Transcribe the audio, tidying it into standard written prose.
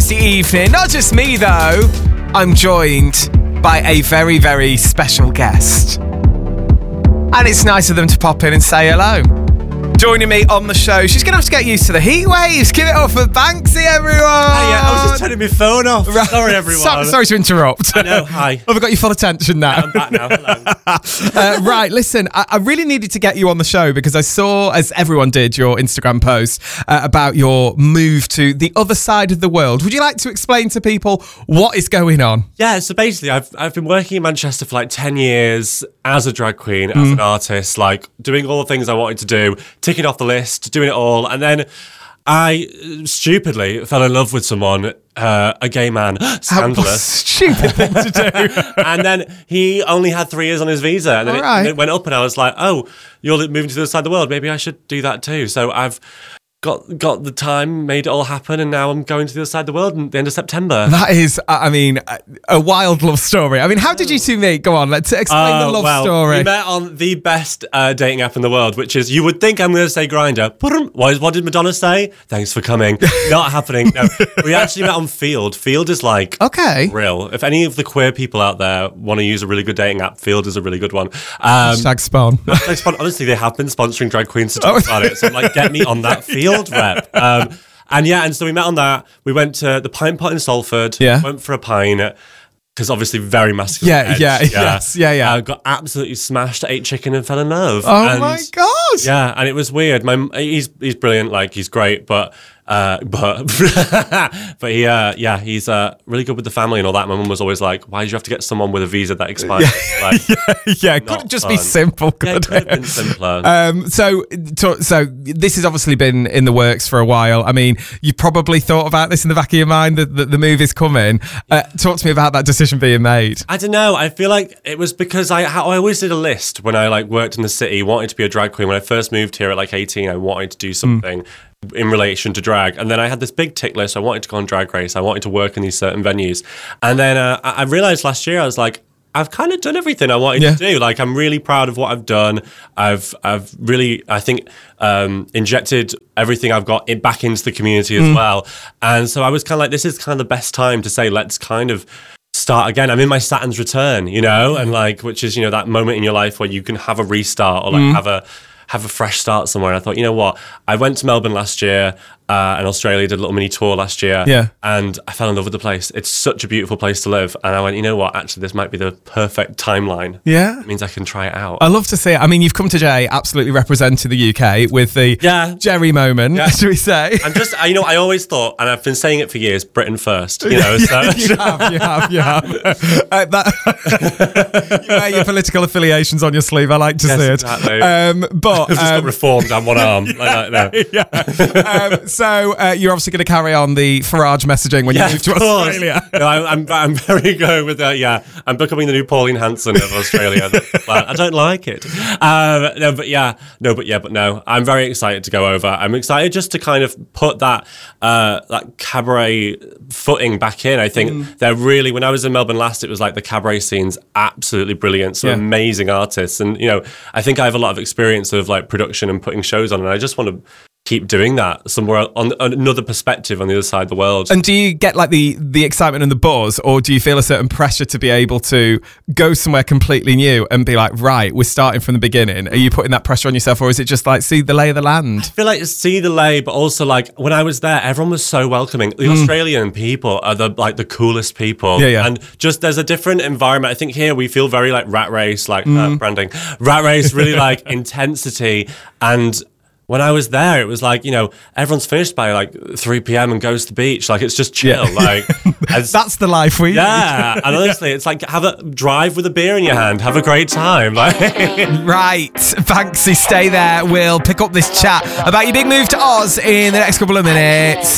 Thursday evening. Not just me, though. I'm joined by a very, very special guest. And it's nice of them to pop in and say hello. Joining me on the show, she's going to have to get used to the heat waves. Give it up for Banksy, everyone. I was just turning my phone off. Right. Sorry, everyone. Sorry to interrupt. I know, hi. Have I got your full attention now? I'm back now, hello. Right, listen, I really needed to get you on the show because I saw, as everyone did, your Instagram post about your move to the other side of the world. Would you like to explain to people what is going on? Yeah, so basically, I've been working in Manchester for like 10 years as a drag queen, as an artist, like doing all the things I wanted to do, ticking off the list, doing it all. And then I stupidly fell in love with someone, a gay man, scandalous. Stupid thing to do. And then he only had 3 years on his visa. And then it went up and I was like, oh, you're moving to the other side of the world. Maybe I should do that too. So I've got the time, made it all happen, and now I'm going to the other side of the world at the end of September. That is, I mean, a wild love story. I mean, how did you two meet? Go on, let's explain the love story. We met on the best dating app in the world, which is, you would think I'm going to say Grindr. What did Madonna say? Thanks for coming. Not happening. No, we actually met on Field. Field is like real. If any of the queer people out there want to use a really good dating app, Field is a really good one. Hashtag spawn. Honestly, they have been sponsoring drag queens to talk about it. So I'm like, get me on that Field rep. And so we met on that. We went to the Pine Pot in Salford. Yeah. Went for a pine. Because obviously very masculine. Yeah. Got absolutely smashed, ate chicken and fell in love. Oh my God. Yeah, and it was weird. He's brilliant, like he's great, but he's really good with the family and all that. My mum was always like, why did you have to get someone with a visa that expired? It couldn't just be simple, could it? Could have been simpler. So this has obviously been in the works for a while. I mean, you probably thought about this in the back of your mind, that the move is coming. Talk to me about that decision being made. I don't know. I feel like it was because I always did a list when I worked in the city, wanted to be a drag queen. When I first moved here at 18, I wanted to do something in relation to drag. And then I had this big tick list. I wanted to go on Drag Race. I wanted to work in these certain venues. And then I realized last year, I was like, I've kind of done everything I wanted to do. Like, I'm really proud of what I've done. I've really, I think, injected everything I've got back into the community as well. And so I was kind of like, this is kind of the best time to say, let's kind of start again. I'm in my Saturn's return, and which is, that moment in your life where you can have a restart or have a fresh start somewhere. And I thought, you know what? I went to Melbourne last year and Australia, did a little mini tour last year. Yeah. And I fell in love with the place. It's such a beautiful place to live. And I went, you know what? Actually, this might be the perfect timeline. Yeah. It means I can try it out. I love to see it. I mean, you've come to Jay absolutely representing the UK with the Jerry moment, should we say? I'm just, I always thought, and I've been saying it for years, Britain first, so. You have. You wear your political affiliations on your sleeve. I like to see it. Exactly. I've just got reformed on one arm. So you're obviously going to carry on the Farage messaging when you move to Australia. No, I'm very good with that. Yeah, I'm becoming the new Pauline Hanson of Australia. But I don't like it. No, I'm very excited to go over. I'm excited just to kind of put that cabaret footing back in. I think they're really, when I was in Melbourne last, it was like the cabaret scene's absolutely brilliant. Some amazing artists, and I think I have a lot of experience of production and putting shows on, and I just want to keep doing that somewhere on another perspective on the other side of the world. And do you get the excitement and the buzz, or do you feel a certain pressure to be able to go somewhere completely new and be like, right, we're starting from the beginning? Are you putting that pressure on yourself, or is it just see the lay of the land? I feel like see the lay, but also when I was there, everyone was so welcoming. The Australian people are the coolest people. Yeah. And just there's a different environment. I think here we feel very Rat Race, branding. Rat Race, really intensity. And when I was there, it was everyone's finished by 3 p.m. and goes to the beach. It's just chill. That's the life we lead. And honestly, it's have a drive with a beer in your hand. Have a great time. Right. Banksy, stay there. We'll pick up this chat about your big move to Oz in the next couple of minutes.